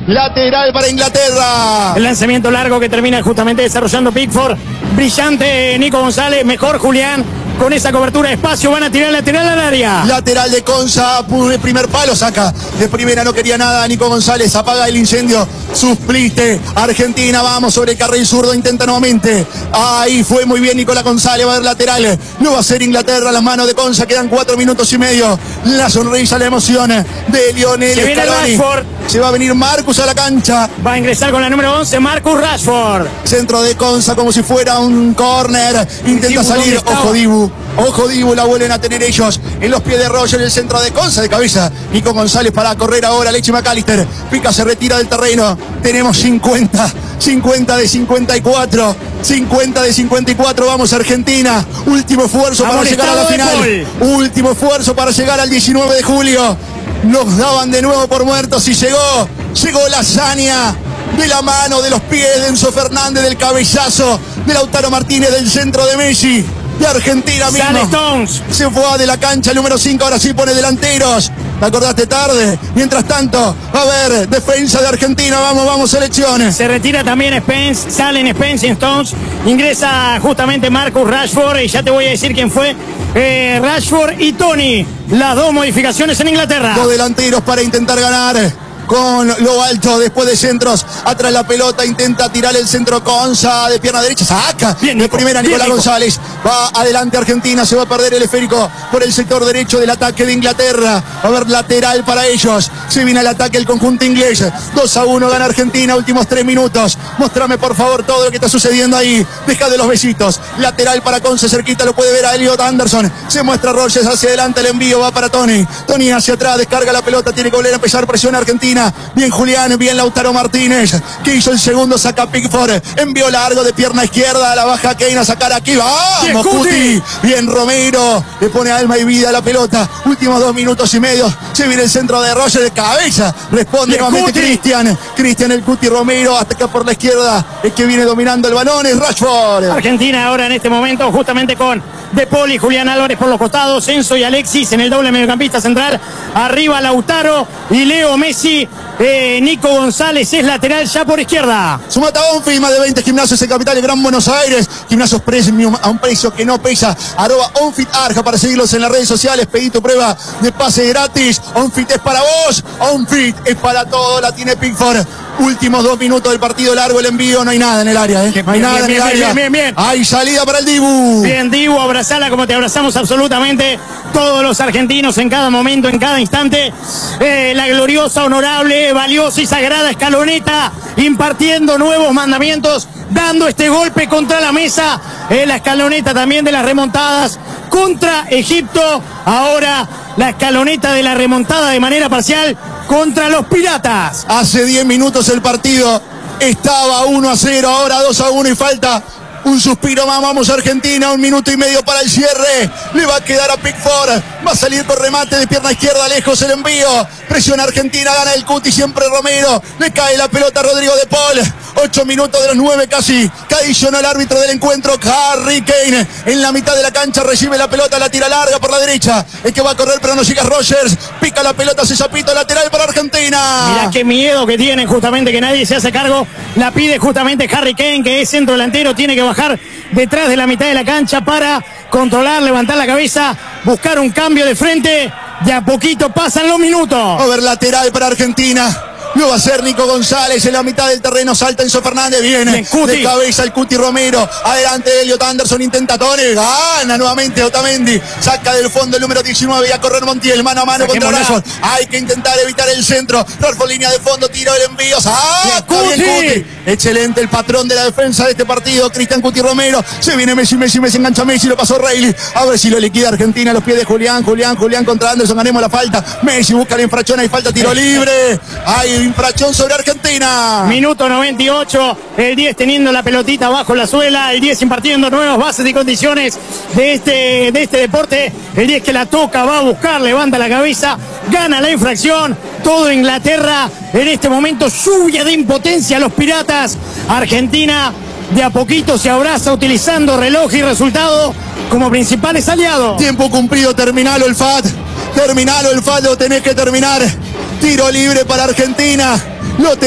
Lateral para Inglaterra. El lanzamiento largo que termina justamente desarrollando Pickford. Brillante Nico González. Mejor Julián. Con esa cobertura de espacio van a tirar lateral al área. Lateral de Conza, de primer palo, saca de primera, no quería nada Nico González, apaga el incendio, suplite, Argentina, vamos sobre el carril zurdo, intenta nuevamente, ahí fue muy bien Nicolás González, va a ver lateral, no va a ser Inglaterra, las manos de Conza, quedan 4 minutos y medio, la sonrisa, la emoción de Lionel Scaloni. Se va a venir Marcus a la cancha. Va a ingresar con la número 11, Marcus Rashford. Centro de Conza como si fuera un córner. Intenta salir. Ojo Dibu, la vuelven a tener ellos. En los pies de Roger, el centro de Conza de cabeza. Nico González para correr ahora. Alexis McAllister. Pica, se retira del terreno. Tenemos 50 de 54. 50 de 54. Vamos Argentina. Último esfuerzo para llegar a la final. Último esfuerzo para llegar al 19 de julio. Nos daban de nuevo por muertos y llegó la hazaña de la mano, de los pies de Enzo Fernández, del cabezazo de Lautaro Martínez, del centro de Messi, de Argentina mismo. Se fue de la cancha el número 5, ahora sí pone delanteros. ¿Te acordaste tarde? Mientras tanto, va a haber defensa de Argentina. Vamos, selecciones. Se retira también Spence, salen Spence y Stones. Ingresa justamente Marcus Rashford. Y ya te voy a decir quién fue. Rashford y Tony. Las dos modificaciones en Inglaterra. Dos delanteros para intentar ganar. Con lo alto, después de centros, atrás la pelota, intenta tirar el centro Conza de pierna derecha, saca bien, de primera Nicolás González, va adelante Argentina, se va a perder el esférico por el sector derecho del ataque de Inglaterra, va a haber lateral para ellos, se viene al ataque el conjunto inglés, 2-1 gana Argentina, últimos 3 minutos, mostrame por favor todo lo que está sucediendo ahí, deja de los besitos, lateral para Conza, cerquita lo puede ver a Elliot Anderson, se muestra Rogers hacia adelante, el envío va para Tony hacia atrás, descarga la pelota, tiene que volver a empezar presión Argentina. Bien Julián, bien Lautaro Martínez, que hizo el segundo, saca Pickford, envió largo de pierna izquierda, la baja Kane a sacar aquí, vamos Cuti, bien Romero, le pone alma y vida a la pelota, últimos 2 minutos y medio, se viene el centro de Roger de cabeza, responde nuevamente Cristian el Cuti Romero, hasta acá por la izquierda, es que viene dominando el balón, es Rashford. Argentina ahora en este momento justamente con De Paul y Julián Álvarez por los costados, Enzo y Alexis en el doble mediocampista central, arriba Lautaro y Leo Messi. Nico González es lateral ya por izquierda. Sumata Onfi, más de 20 gimnasios en Capital y Gran Buenos Aires. Gimnasios premium a un precio que no pesa. @Onfit Arja para seguirlos en las redes sociales. Pedí tu prueba de pase gratis. Onfit es para vos. Onfit es para todo. La tiene Pickford. Últimos 2 minutos del partido largo, el envío, no hay nada en el área, No hay nada en el área. Bien. Hay salida para el Dibu. Bien, Dibu, abrazala como te abrazamos absolutamente todos los argentinos en cada momento, en cada instante. La gloriosa, honorable, valiosa y sagrada escaloneta, impartiendo nuevos mandamientos, dando este golpe contra la mesa. La escaloneta también de las remontadas contra Egipto. Ahora la escaloneta de la remontada de manera parcial contra los Piratas. Hace 10 minutos el partido estaba 1-0, ahora 2-1 y falta un suspiro más. Vamos Argentina, 1 minuto y medio para el cierre. Le va a quedar a Pickford, va a salir por remate de pierna izquierda, lejos el envío. Presiona Argentina, gana el Cuti, siempre Romero. Le cae la pelota a Rodrigo de Paul. 8 minutos de los 9 casi. Adicionó el árbitro del encuentro, Harry Kane. En la mitad de la cancha recibe la pelota, la tira larga por la derecha. Es que va a correr, pero no llega Rogers. Pica la pelota, se zapito lateral para Argentina. Mirá qué miedo que tienen justamente, que nadie se hace cargo. La pide justamente Harry Kane, que es centro delantero. Tiene que bajar detrás de la mitad de la cancha para controlar, levantar la cabeza, buscar un cambio de frente. De a poquito pasan los minutos. Over lateral para Argentina. Lo va a hacer Nico González en la mitad del terreno, salta Enzo Fernández, viene de cabeza el Cuti Romero, adelante Elliot Anderson, intenta Tony, gana nuevamente Otamendi, saca del fondo el número 19 y a correr Montiel, mano a mano contra Rashford, hay que intentar evitar el centro, Rashford línea de fondo, tiro el envío, bien Cuti, excelente el patrón de la defensa de este partido, Cristian Cuti Romero, se viene Messi, engancha Messi, lo pasó Reilly, a ver si lo liquida Argentina a los pies de Julián contra Anderson, ganemos la falta, Messi busca la infracción, hay falta, tiro libre, hay infracción sobre Argentina. Minuto 98, el 10 teniendo la pelotita bajo la suela, el 10 impartiendo nuevas bases y condiciones de este deporte, el 10 que la toca, va a buscar, levanta la cabeza, gana la infracción, todo Inglaterra en este momento, lluvia de impotencia a los Piratas. Argentina de a poquito se abraza utilizando reloj y resultado como principales aliados. Tiempo cumplido, terminalo el FAT, lo tenés que terminar. Tiro libre para Argentina.